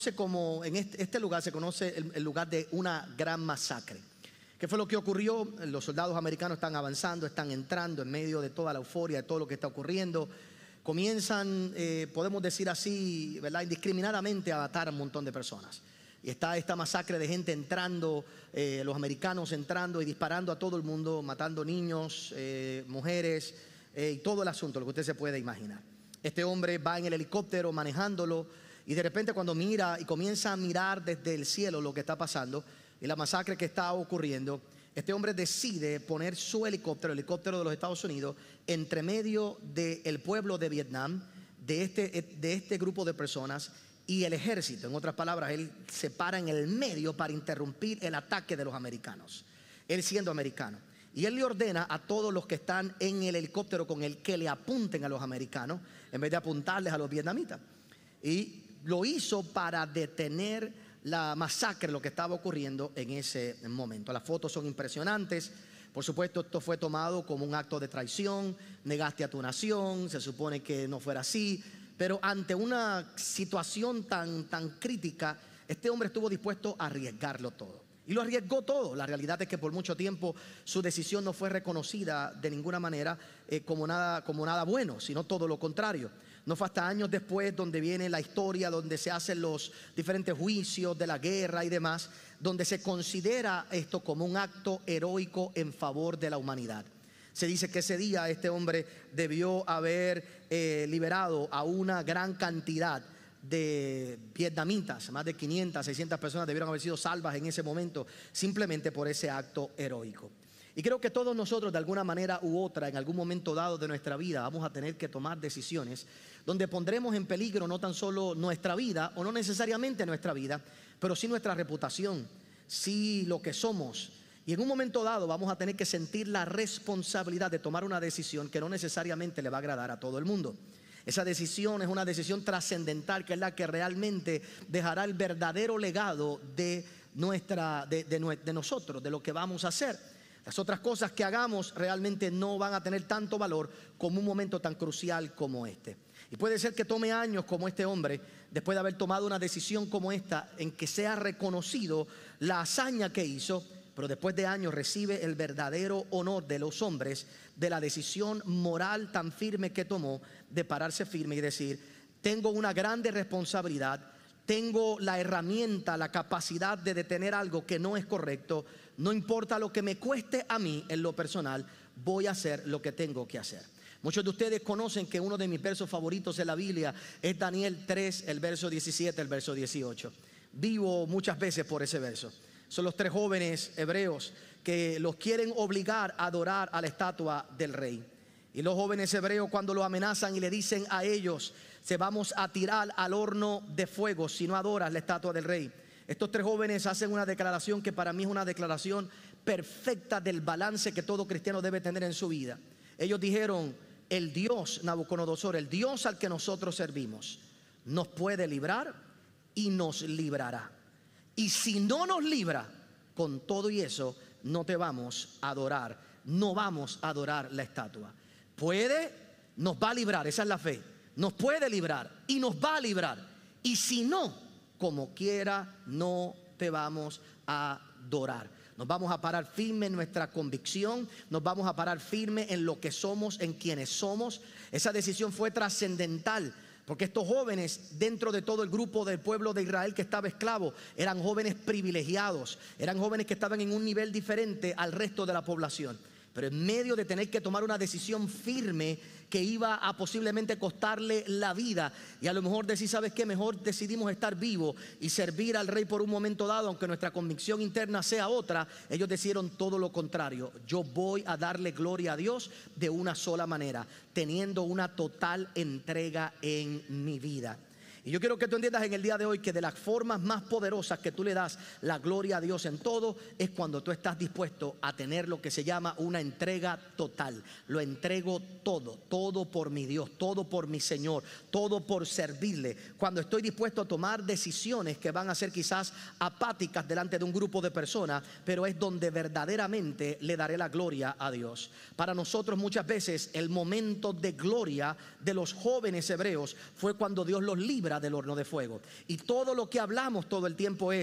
como en este lugar se conoce el lugar de una gran masacre. ¿Qué fue lo que ocurrió? Los soldados americanos están avanzando, están entrando en medio de toda la euforia, de todo lo que está ocurriendo. Comienzan, podemos decir así, ¿verdad?, indiscriminadamente a matar a un montón de personas. Y está esta masacre de gente entrando, los americanos entrando y disparando a todo el mundo, matando niños, mujeres, y todo el asunto, lo que usted se puede imaginar. Este hombre va en el helicóptero manejándolo y de repente cuando mira y comienza a mirar desde el cielo lo que está pasando y la masacre que está ocurriendo, este hombre decide poner su helicóptero, el helicóptero de los Estados Unidos, entre medio del pueblo de Vietnam, de este grupo de personas y el ejército. En otras palabras, él se para en el medio para interrumpir el ataque de los americanos, él siendo americano. Y él le ordena a todos los que están en el helicóptero con él que le apunten a los americanos en vez de apuntarles a los vietnamitas. Y lo hizo para detener la masacre, lo que estaba ocurriendo en ese momento. Las fotos son impresionantes. Por supuesto, esto fue tomado como un acto de traición. Negaste a tu nación, se supone que no fuera así. Pero ante una situación tan crítica, este hombre estuvo dispuesto a arriesgarlo todo. Y lo arriesgó todo. La realidad es que por mucho tiempo su decisión no fue reconocida de ninguna manera como nada bueno, sino todo lo contrario. No fue hasta años después donde viene la historia, donde se hacen los diferentes juicios de la guerra y demás, donde se considera esto como un acto heroico en favor de la humanidad. Se dice que ese día este hombre debió haber liberado a una gran cantidad de vietnamitas, más de 500, 600 personas debieron haber sido salvas en ese momento simplemente por ese acto heroico. Y creo que todos nosotros de alguna manera u otra en algún momento dado de nuestra vida vamos a tener que tomar decisiones donde pondremos en peligro no tan solo nuestra vida o no necesariamente nuestra vida, pero sí nuestra reputación, sí lo que somos. Y en un momento dado vamos a tener que sentir la responsabilidad de tomar una decisión que no necesariamente le va a agradar a todo el mundo. Esa decisión es una decisión trascendental, que es la que realmente dejará el verdadero legado de nosotros, de lo que vamos a hacer. Las otras cosas que hagamos realmente no van a tener tanto valor como un momento tan crucial como este. Y puede ser que tome años como este hombre, después de haber tomado una decisión como esta, en que sea reconocido la hazaña que hizo, pero después de años recibe el verdadero honor de los hombres de la decisión moral tan firme que tomó de pararse firme y decir: tengo una grande responsabilidad, tengo la herramienta, la capacidad de detener algo que no es correcto, no importa lo que me cueste a mí en lo personal, voy a hacer lo que tengo que hacer. Muchos de ustedes conocen que uno de mis versos favoritos de la Biblia es Daniel 3, el verso 17, el verso 18. Vivo muchas veces por ese verso. Son los 3 jóvenes hebreos que los quieren obligar a adorar a la estatua del rey. Y los jóvenes hebreos, cuando lo amenazan y le dicen a ellos: se vamos a tirar al horno de fuego si no adoras la estatua del rey. Estos 3 jóvenes hacen una declaración que para mí es una declaración perfecta del balance que todo cristiano debe tener en su vida. Ellos dijeron: el Dios Nabucodonosor, el Dios al que nosotros servimos, nos puede librar y nos librará. Y si no nos libra, con todo y eso no te vamos a adorar, no vamos a adorar la estatua. Puede, nos va a librar, esa es la fe. Nos puede librar y nos va a librar. Y si no, como quiera, no te vamos a adorar. Nos vamos a parar firme en nuestra convicción, nos vamos a parar firme en lo que somos, en quienes somos. Esa decisión fue trascendental, porque estos jóvenes, dentro de todo el grupo del pueblo de Israel que estaba esclavo, eran jóvenes privilegiados, eran jóvenes que estaban en un nivel diferente al resto de la población. Pero en medio de tener que tomar una decisión firme que iba a posiblemente costarle la vida, y a lo mejor decir: ¿sabes qué? Mejor decidimos estar vivos y servir al rey por un momento dado, aunque nuestra convicción interna sea otra. Ellos decidieron todo lo contrario. Yo voy a darle gloria a Dios de una sola manera, teniendo una total entrega en mi vida. Y yo quiero que tú entiendas en el día de hoy que de las formas más poderosas que tú le das la gloria a Dios en todo es cuando tú estás dispuesto a tener lo que se llama una entrega total. Lo entrego todo, todo por mi Dios, todo por mi Señor, todo por servirle. Cuando estoy dispuesto a tomar decisiones que van a ser quizás apáticas delante de un grupo de personas, pero es donde verdaderamente le daré la gloria a Dios. Para nosotros muchas veces el momento de gloria de los jóvenes hebreos fue cuando Dios los libra libra del horno de fuego. Y todo lo que hablamos todo el tiempo es